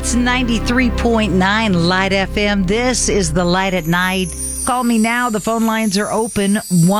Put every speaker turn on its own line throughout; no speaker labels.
It's 93.9 Light FM. This is the Light at Night. Call me now. The phone lines are open.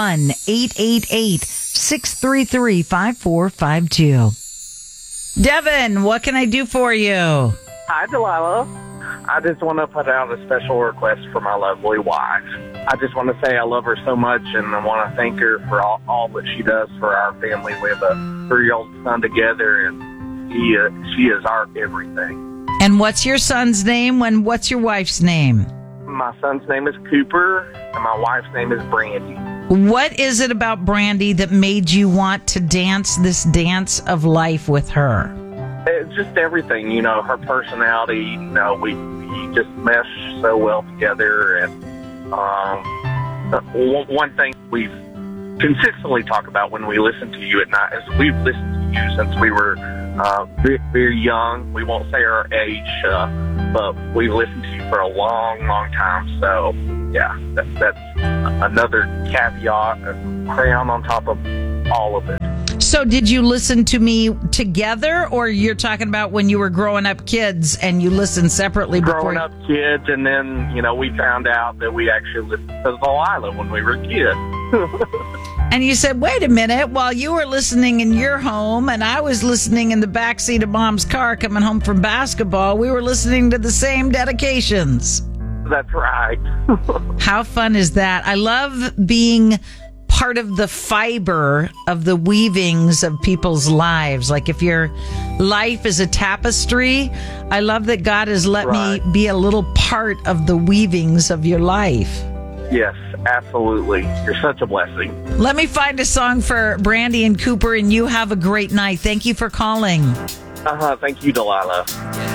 1-888-633-5452. Devin, what can I do for you?
Hi, Delilah. I just want to put out a special request for my lovely wife. I just want to say I love her so much, and I want to thank her for all that she does for our family. We have a 3-year-old son together, and she is our everything.
And what's your son's name? And what's your wife's name?
My son's name is Cooper, and my wife's name is Brandy.
What is it about Brandy that made you want to dance this dance of life with her?
It's just everything, her personality, we just mesh so well together. And one thing we've consistently talked about when we listen to you at night is we've listened to you since we were very, very young. We won't say our age, but we've listened to you for a long, long time. So, yeah, that's another caveat, a crown on top of all of it.
So did you listen to me together, or you're talking about when you were growing up kids and you listened separately?
Growing up kids, and then, we found out that we actually listened to Delilah when we were kids.
And you said, wait a minute, while you were listening in your home and I was listening in the backseat of Mom's car coming home from basketball, we were listening to the same dedications.
That's right.
How fun is that? I love being part of the fiber of the weavings of people's lives. Like if your life is a tapestry, I love that God has let me be a little part of the weavings of your life.
Yes, absolutely. You're such a blessing.
Let me find a song for Brandy and Cooper, and you have a great night. Thank you for calling.
Thank you, Delilah.